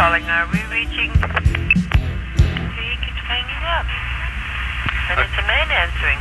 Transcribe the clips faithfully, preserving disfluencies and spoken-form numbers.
calling. Are we reaching? He keeps hanging up. And it's a man answering.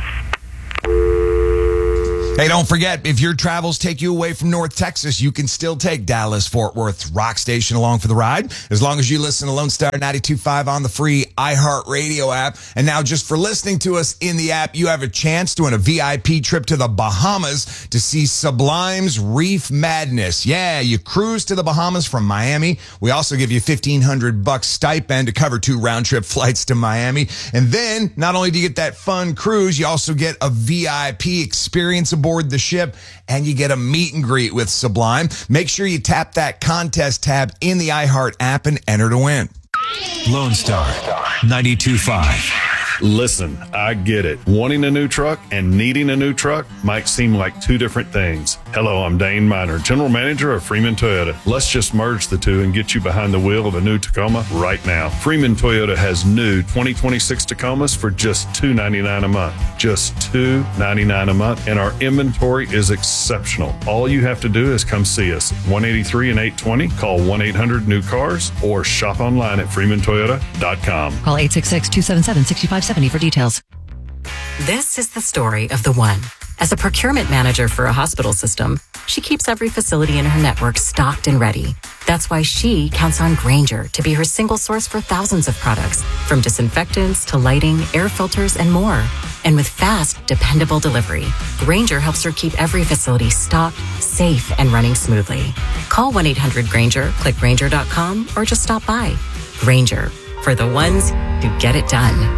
Hey, don't forget, if your travels take you away from North Texas, you can still take Dallas Fort Worth Rock Station along for the ride, as long as you listen to Lone Star ninety-two point five on the free iHeartRadio app. And now, just for listening to us in the app, you have a chance to win a V I P trip to the Bahamas to see Sublime's Reef Madness. Yeah, you cruise to the Bahamas from Miami. We also give you fifteen hundred bucks stipend to cover two round-trip flights to Miami. And then, not only do you get that fun cruise, you also get a V I P experience aboard the ship, and you get a meet and greet with Sublime. Make sure you tap that contest tab in the iHeart app and enter to win. Lone Star ninety-two point five. Listen, I get it. Wanting a new truck and needing a new truck might seem like two different things. Hello, I'm Dane Miner, General Manager of Freeman Toyota. Let's just merge the two and get you behind the wheel of a new Tacoma right now. Freeman Toyota has new twenty twenty-six Tacomas for just two hundred ninety-nine dollars a month. Just two hundred ninety-nine dollars a month, and our inventory is exceptional. All you have to do is come see us. one eighty-three and eight twenty. Call one eight hundred new cars or shop online at freeman toyota dot com. Call eight six six, two seven seven, six five seven zero for details. This is the story of the one. As a procurement manager for a hospital system, she keeps every facility in her network stocked and ready. That's why she counts on Grainger to be her single source for thousands of products, from disinfectants to lighting, air filters, and more. And with fast, dependable delivery, Grainger helps her keep every facility stocked, safe, and running smoothly. Call one eight hundred Grainger, click Grainger dot com, or just stop by. Grainger, for the ones who get it done.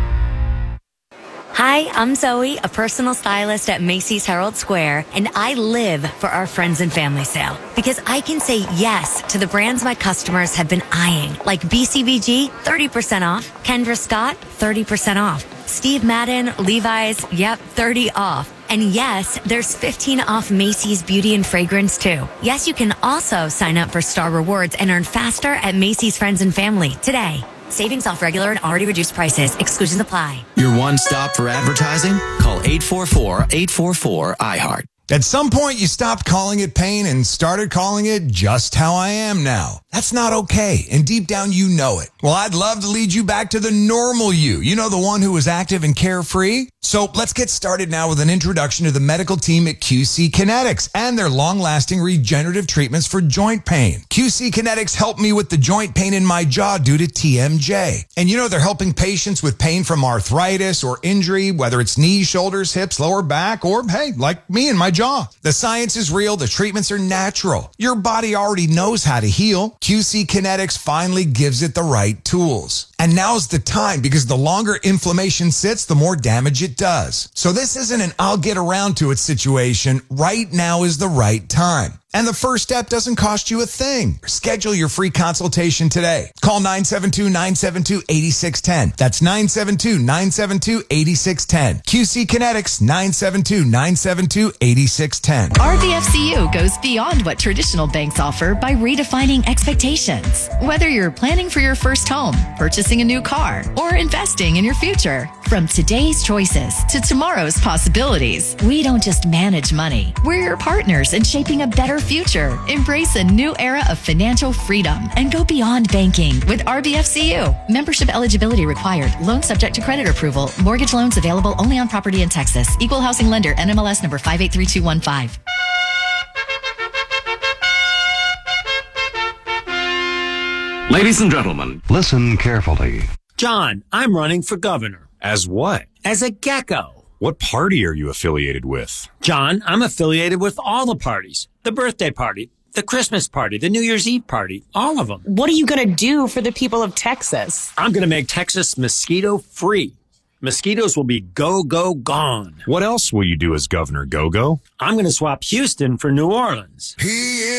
Hi, I'm Zoe, a personal stylist at Macy's Herald Square, and I live for our friends and family sale because I can say yes to the brands my customers have been eyeing, like B C B G, thirty percent off, Kendra Scott, thirty percent off, Steve Madden, Levi's, yep, thirty off. And yes, there's fifteen off Macy's Beauty and Fragrance too. Yes, you can also sign up for Star Rewards and earn faster at Macy's Friends and Family today. Savings off regular and already reduced prices. Exclusions apply. Your one stop for advertising? Call eight four four, eight four four, I heart. At some point, you stopped calling it pain and started calling it just how I am now. That's not okay, and deep down you know it. Well, I'd love to lead you back to the normal you. You know, the one who was active and carefree? So let's get started now with an introduction to the medical team at Q C Kinetics and their long-lasting regenerative treatments for joint pain. Q C Kinetics helped me with the joint pain in my jaw due to T M J. And you know, they're helping patients with pain from arthritis or injury, whether it's knees, shoulders, hips, lower back, or hey, like me and my jaw. The science is real. The treatments are natural. Your body already knows how to heal. Q C Kinetics finally gives it the right tools. And now's the time, because the longer inflammation sits, the more damage it does. So this isn't an I'll get around to it situation. Right now is the right time. And the first step doesn't cost you a thing. Schedule your free consultation today. Call nine seven two, nine seven two, eight six one zero. That's nine seven two, nine seven two, eight six one zero. Q C Kinetics, nine seven two, nine seven two, eight six one zero. R B F C U goes beyond what traditional banks offer by redefining expectations. Whether you're planning for your first home, purchasing a new car, or investing in your future, from today's choices to tomorrow's possibilities, we don't just manage money. We're your partners in shaping a better future. Embrace a new era of financial freedom and go beyond banking with R B F C U. Membership eligibility required. Loan subject to credit approval. Mortgage loans available only on property in Texas. Equal housing lender. N M L S number five eight three two one five. Ladies and gentlemen, listen carefully. John, I'm running for governor. As what? As a gecko. What party are you affiliated with? John, I'm affiliated with all the parties. The birthday party, the Christmas party, the New Year's Eve party, all of them. What are you going to do for the people of Texas? I'm going to make Texas mosquito free. Mosquitoes will be go, go, gone. What else will you do as Governor Go-Go? I'm going to swap Houston for New Orleans. He